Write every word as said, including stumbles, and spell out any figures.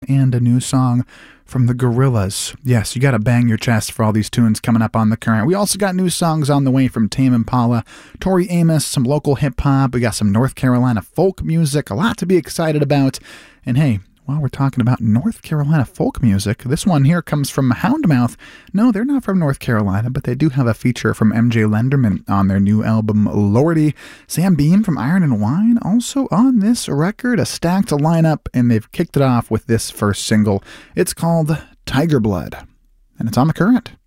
and a new song from the Gorillaz. Yes, you got to bang your chest for all these tunes coming up on The Current. We also got new songs on the way from Tame Impala, Tori Amos, some local hip-hop. We got some North Carolina folk music, a lot to be excited about. And hey, while we're talking about North Carolina folk music, this one here comes from Houndmouth. No, they're not from North Carolina, but they do have a feature from M J Lenderman on their new album, Lordy. Sam Bean from Iron and Wine also on this record, a stacked lineup, and they've kicked it off with this first single. It's called Tiger Blood, and it's on The Current.